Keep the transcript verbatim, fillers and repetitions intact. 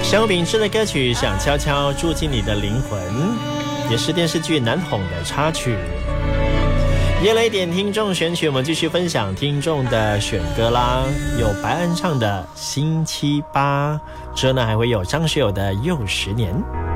小秉志的歌曲《想悄悄住进你的灵魂》，也是电视剧《难哄》的插曲。夜雷点听众选曲，我们继续分享听众的选歌啦。有白安唱的《星期八》，之后呢还会有张学友的《又十年》。